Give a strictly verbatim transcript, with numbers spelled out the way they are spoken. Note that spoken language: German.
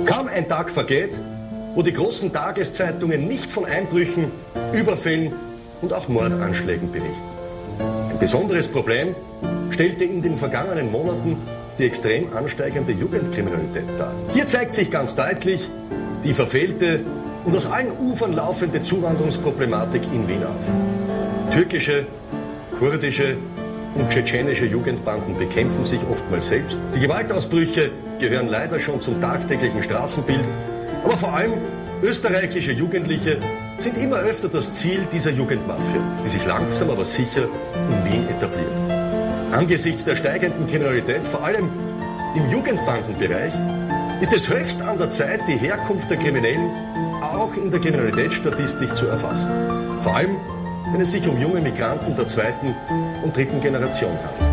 Kaum ein Tag vergeht, wo die großen Tageszeitungen nicht von Einbrüchen, Überfällen und auch Mordanschlägen berichten. Ein besonderes Problem stellte in den vergangenen Monaten die extrem ansteigende Jugendkriminalität dar. Hier zeigt sich ganz deutlich die verfehlte und aus allen Ufern laufende Zuwanderungsproblematik in Wien auf. Türkische, kurdische und tschetschenische Jugendbanden bekämpfen sich oftmals selbst. Die Gewaltausbrüche gehören leider schon zum tagtäglichen Straßenbild. Aber vor allem österreichische Jugendliche sind immer öfter das Ziel dieser Jugendmafia, die sich langsam aber sicher in Wien etabliert. Angesichts der steigenden Kriminalität, vor allem im Jugendbandenbereich, ist es höchst an der Zeit, die Herkunft der Kriminellen auch in der Kriminalitätsstatistik zu erfassen. Vor allem, wenn es sich um junge Migranten der zweiten und dritten Generation handelt.